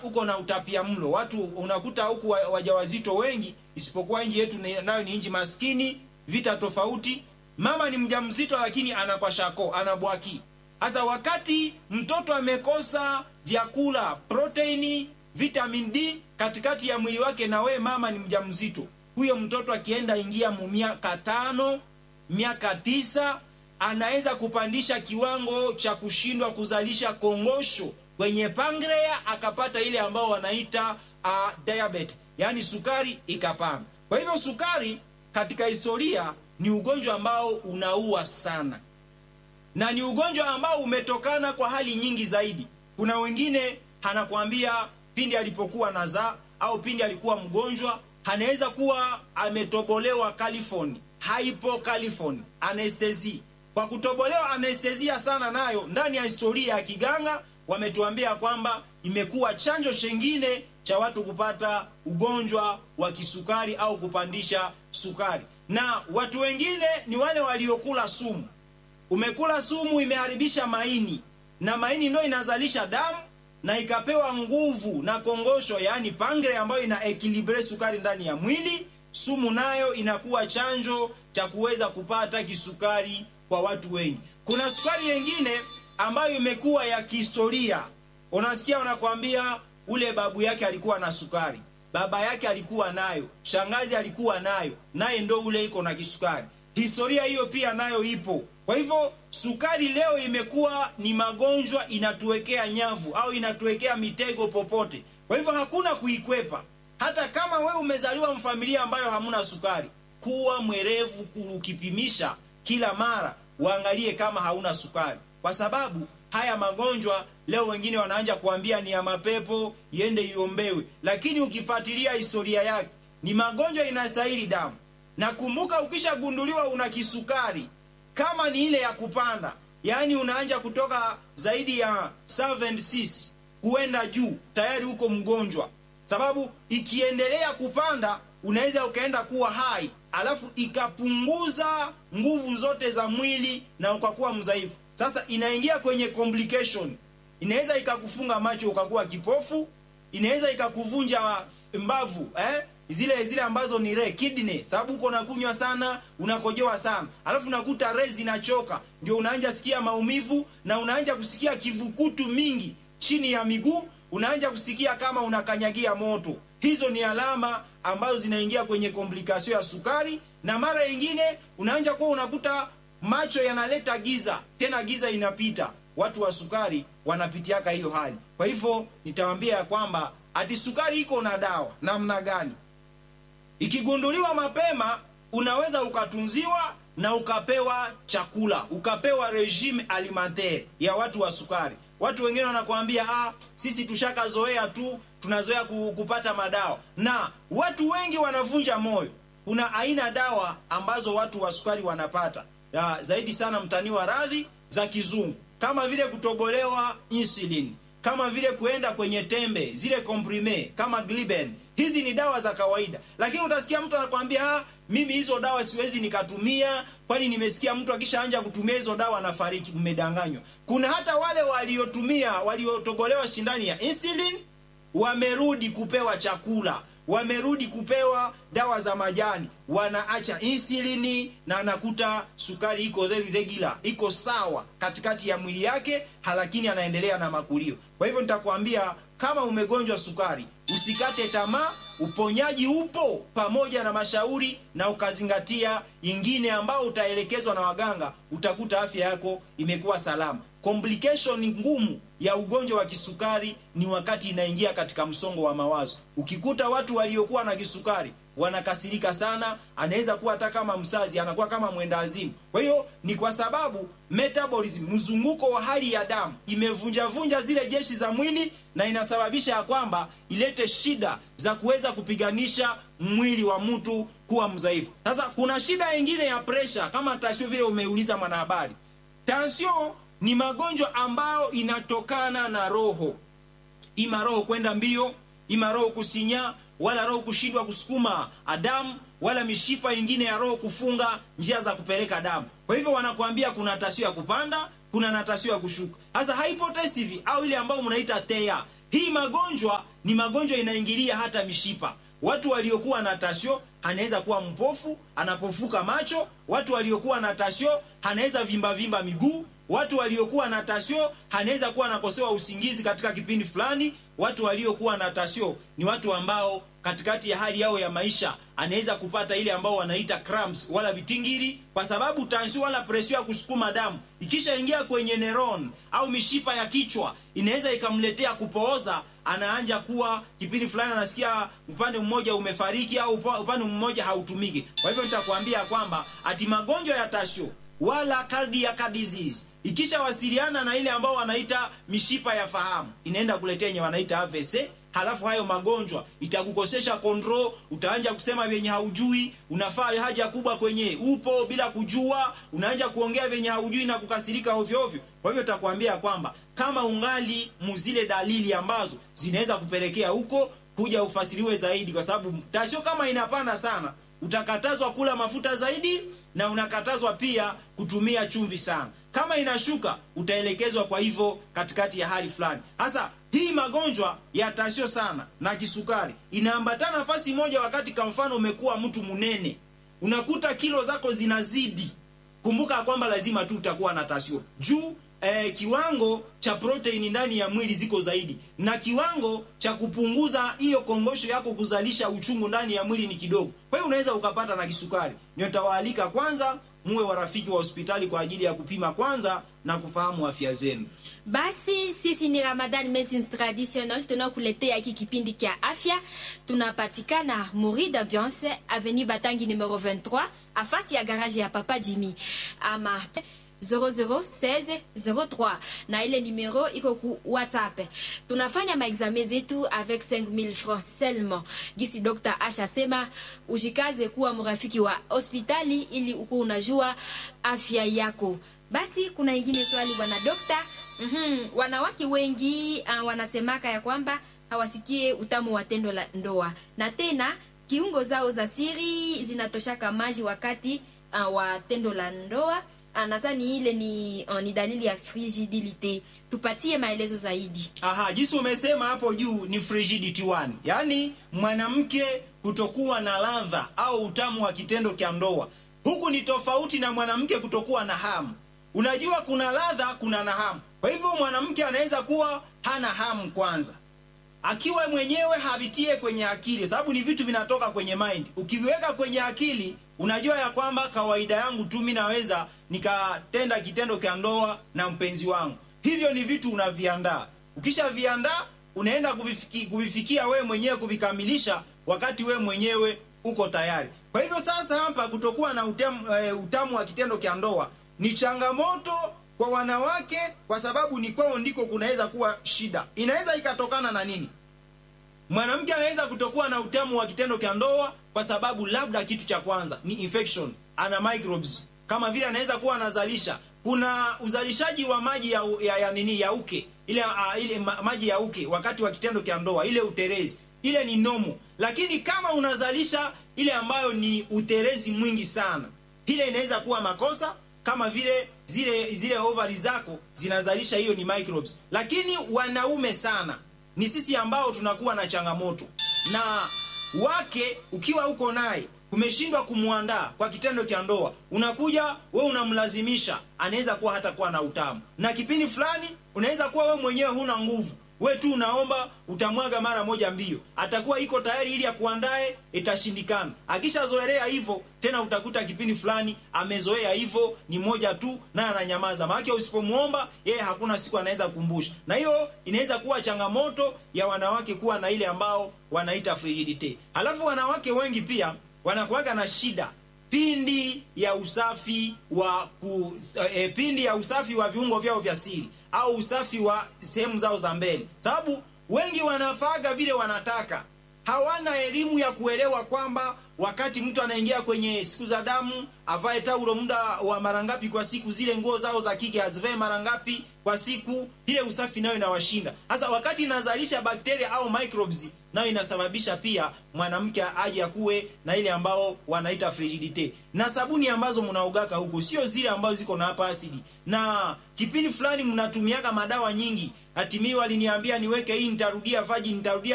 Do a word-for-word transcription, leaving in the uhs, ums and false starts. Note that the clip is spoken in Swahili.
uko na utapia mlo. Watu unakuta huku wajawazito wengi, isipokuwa nchi yetu nayo ni nchi maskini, vita tofauti. Mama ni mjamzito lakini anakwashako, anabwaki. Hasa wakati mtoto amekosa vyakula, proteini, vitamin D katikati ya mwili wake, na we mama ni mjamzito, huyo mtoto akienda ingia mu miaka tano, miaka tisa, anaweza kupandisha kiwango cha kushindwa kuzalisha kongosho kwenye pangrea, akapata ile ambao wanaita uh, diabetes, yani sukari ikapanda. Kwa hivyo sukari katika historia ni ugonjwa ambao unaua sana, na ni ugonjwa ambao umetokana kwa hali nyingi zaidi. Kuna wengine anakuambia pindi alipokuwa nazaa au pindi alikuwa mgonjwa, anaweza kuwa ametobolewa California, hypocalifoni, anesthesia. Kwa kutobolewa anesthesia sana, nayo ndani ya historia ya kiganga wametuambia kwamba imekuwa chanjo chengine cha watu kupata ugonjwa wa kisukari au kupandisha sukari. Na watu wengine ni wale waliokula sumu. Umekula sumu, imeharibisha maini, na maini ndio inazalisha damu na ikapewa nguvu na kongosho, yani pangrea, ambayo ina equilibre sukari ndani ya mwili. Sumu nayo inakuwa chanjo cha kuweza kupata kisukari kwa watu wengi. Kuna sukari nyingine ambayo imekuwa ya kihistoria. Unasikia wanakuambia ule babu yake alikuwa na sukari, baba yake alikuwa nayo, shangazi alikuwa nayo, naye ndo ule iko na kisukari. Historia hiyo pia nayo ipo. Kwa hivyo sukari leo imekuwa ni magonjwa, inatuwekea nyavu au inatuwekea mitego popote. Kwa hivyo hakuna kuikwepa. Hata kama we umezaliwa mfamilia ambayo hamuna sukari, kuwa mwerevu ukipimisha kila mara, uangalie kama hauna sukari, kwa sababu haya magonjwa leo wengine wanaanza kuambia ni ya mapepo, iende iombewe, lakini ukifuatilia historia yake ni magonjwa inastahili damu. Na kumbuka, ukishagunduliwa una kisukari, kama ni ile ya kupanda, yani unaanza kutoka zaidi ya seventy-six kuenda juu, tayari uko mgonjwa. Sababu ikiendelea kupanda unaweza ukaenda kuwa hai, alafu ikapunguza nguvu zote za mwili na ukakuwa mzaifu. Sasa inaingia kwenye complication. Inaweza ikakufunga macho ukakuwa kipofu, inaweza ikakuvunja mbavu, eh? Zile zile ambazo ni re kidney, sababu uko nakunywa sana, unakojoa sana, alafu nakuta re zinachoka, ndio unaanza sikia maumivu na unaanza kusikia kivukutu mingi chini ya miguu, unaanza kusikia kama unakanyagia moto. Hizo ni alama ambazo zinaingia kwenye komplikasio ya sukari. Na mara nyingine unaanza kuwa unakuta macho yanaleta giza, tena giza inapita. Watu wa sukari wanapitiaka hiyo hali. Kwa hivyo nitawaambia ya kwamba ati sukari iko na dawa namna gani. Ikigunduliwa mapema, unaweza ukatunziwa na ukapewa chakula, ukapewa regime alimentaire ya watu wa sukari. Watu wengine wanakuambia ah, sisi tushakazoea tu, tunazoea kupata madawa. Na watu wengi wanavunja moyo. Kuna aina dawa ambazo watu wa sukari wanapata, na zaidi sana mtani wa radhi za kizungu, kama vile kutobolewa insulin, kama vile kuenda kwenye tembe zile comprime kama Gliben. Hizi ni dawa za kawaida, lakini utasikia mtu anakuambia ah, mimi hizo dawa siwezi nikatumia, kwani nimesikia mtu akishaanza kutumia hizo dawa anafariki. Mmedanganywa. Kuna hata wale waliotumia, waliotobolewa shindani ya insulin, wamerudi kupewa chakula, wamerudi kupewa dawa za majani, wanaacha insulini na anakuta sukari iko very regular, iko sawa katikati ya mwili yake, lakini anaendelea na makulio. Kwa hivyo nitakwambia, kama umegonjwa sukari, usikate tamaa, uponyaji upo, pamoja na mashauri na ukazingatia ingine ambao utaelekezwa na waganga, utakuta afya yako imekuwa salama. Complication ngumu ya ugonjwa wa kisukari ni wakati inaingia katika msongo wa mawazo. Ukikuta watu waliokuwa na kisukari wanakasirika sana, anaweza kuwa hata kama msazi, anakuwa kama mwenda azimu. Kwa hiyo ni kwa sababu metabolism, mzunguko wa hali ya damu, imevunja vunja zile jeshi za mwili, na inasababisha ya kwamba ilete shida za kuweza kupiganisha mwili wa mtu kuwa mzaifu. Sasa kuna shida nyingine ya pressure, kama tasho vile umeuliza mwanahabari. Tension ni magonjwa ambayo inatokana na roho. Ima roho kwenda mbio, ima roho kusinya, wala roho kushindwa kusukuma damu, wala mishipa ingine ya roho kufunga njia za kupeleka damu. Kwa hivyo wanakuambia kuna tasio ya kupanda, kuna na tasio ya kushuka. Sasa hypotensive au ile ambayo mnaita T E A, hii magonjwa ni magonjwa inaingilia hata mishipa. Watu waliokuwa na tasio anaweza kuwa mpofu, anapofuka macho. Watu waliokuwa na tasio anaweza vimba vimba miguu. Watu waliokuwa na tasio anaweza kuwa anakosewa usingizi katika kipindi fulani. Watu waliokuwa na tasio ni watu ambao katikati ya hali yao ya maisha anaweza kupata ile ambao wanaita cramps wala vitingiri, kwa sababu tension wala presio ya kusukuma damu ikisha ingia kwenye neuron au mishipa ya kichwa inaweza ikamletea kupooza. Anaanja kuwa kipindi fulani anasikia upande mmoja umefariki au upande mmoja hautumiki. Kwa hivyo nitakwambia kwamba ati magonjwa ya tasio wala cardiac disease ikisha wasiliana na ile ambao wanaita mishipa ya fahamu inaenda kuletea yenye wanaita A V C. Halafu hayo magonjwa itakukosesha control, utaanza kusema venye haujui, unafaa haja kubwa kwenye upo bila kujua, unaanza kuongea venye haujui na kukasirika ovyo ovyo. Kwa hivyo takwambia kwamba kama ungali muzile dalili ambazo zinaweza kupelekea huko, kuja ufasiriwe zaidi, kwa sababu tasio kama inapanda sana utakatazwa kula mafuta zaidi na unakatazwa pia kutumia chumvi sana. Kama inashuka utaelekezwa kwa hivyo katikati ya hali fulani. Hasa hii magonjwa ya tasio sana na kisukari inaambatana nafasi moja. Wakati kwa mfano umekuwa mtu munene, unakuta kilo zako zinazidi, kumbuka kwamba lazima tu utakuwa na tasio. Juu eh, kiwango cha protein ndani ya mwili ziko zaidi na kiwango cha kupunguza hiyo kongosho yako kuzalisha uchungu ndani ya mwili ni kidogo. Kwa hiyo unaweza ukapata na kisukari. Nitawaalika kwanza muwe warafiki wa hospitali kwa ajili ya kupima kwanza na kufahamu afya zenu. Basi sisi ni Ramadan Medicine Traditional, tunakuletea hiki kipindi kia afya. Tunapatikana Mori d'Ambiance, avenue Batangi numero vingt-trois, afasi ya garage ya Papa Jimmy. Ama zero zero one six zero trois na ile numero iko ku WhatsApp. Tunafanya maexame zetu avec cinq mille francs seulement. Gisi Doctor Asha sema ujikaze kuwa mrafiki wa hospitali ili uko unajua afya yako. Basi kuna ingine swali bwana Doctor. Mhm, wanawake wengi uh, wanasemaka ya kwamba hawasikie utamu wa tendo la ndoa, na tena kiungo zao za siri zinatoshaka maji wakati uh, wa tendo la ndoa. Anazani ile ni uh, ni dalili ya frigidity. Tupatie maelezo zaidi. Aha, jinsi umesema hapo juu ni frigidity one. Yaani mwanamke kutokuwa na ladha au utamu wa kitendo cha ndoa. Huku ni tofauti na mwanamke kutokuwa na hamu. Unajua kuna ladha, kuna na hamu. Kwa hivyo mwanamke anaweza kuwa hana hamu kwanza, akiwa mwenyewe havitie kwenye akili, sababu ni vitu vinatoka kwenye mind. Ukiviweka kwenye akili unajua ya kwamba kawaida yangu tu mimi naweza nikatenda kitendo cha ndoa na mpenzi wangu. Hivyo ni vitu unaviandaa. Ukisha viandaa unaenda kuvifikia, kuvifikia wewe mwenyewe kuvikamilisha wakati wewe mwenyewe uko tayari. Kwa hivyo sasa hapa kutokuwa na utamu, uh, utamu wa kitendo cha ndoa ni changamoto kwa wanawake, kwa sababu ni kwao ndiko kunaweza kuwa shida. Inaweza ikatokana na nini? Mwanamke anaweza kutokuwa na utamu wa kitendo cha ndoa kwa sababu labda kitu cha kwanza ni infection, ana microbes. Kama vile anaweza kuwa anazalisha, kuna uzalishaji wa maji ya, ya, ya nini ya uke, ile uh, ile ma, maji ya uke wakati wa kitendo cha ndoa, ile uterezi, ile ni nomo. Lakini kama unazalisha ile ambayo ni uterezi mwingi sana, ile inaweza kuwa makosa. Kama vile zile zile ovari zako zinazalisha, hiyo ni microbes. Lakini wanaume sana ni sisi ambao tunakuwa na changamoto. Na wake ukiwa uko naye umeshindwa kumuandaa kwa kitendo cha ndoa, unakuja wewe unamlazimisha, anaweza kuwa hata kuwa na utamu. Na kipindi fulani unaweza kuwa wewe mwenyewe huna nguvu, wewe tu unaomba utamwaga mara moja mbio, atakuwa iko tayari ili akuandae, itashindikana. Akishazoelea hivyo tena utakuta kipindi fulani amezoea hivyo, ni moja tu na ananyamaza. Maana usipomuomba yeye hakuna siku anaweza kukumbusha. Na hiyo inaweza kuwa changamoto ya wanawake kuwa na ile ambao wanaita frigidity. Halafu wanawake wengi pia wanakuwaga na shida pindi ya usafi wa ku, e, pindi ya usafi wa viungo vyao vya siri au usafi wa sehemu zao za mbele. Sababu wengi wanafaga vile wanataka, hawana elimu ya kuelewa kwamba wakati mtu anaingia kwenye siku za damu avae taulo muda wa mara ngapi kwa siku, zile nguo zao za kike azivae mara ngapi kwa siku. Ile usafi nayo inawashinda. Sasa wakati inazalisha bakteria au microbes, nayo inasababisha pia mwanamke aje akuwe na ile ambao wanaita frigidity. Na sabuni ambazo mnaogaka huko sio zile ambazo ziko na hapa asidi. Na kipindi fulani mnatumiaga madawa nyingi. Hatimiwa aliniambia niweke hii, nitarudia vaji, nitarudia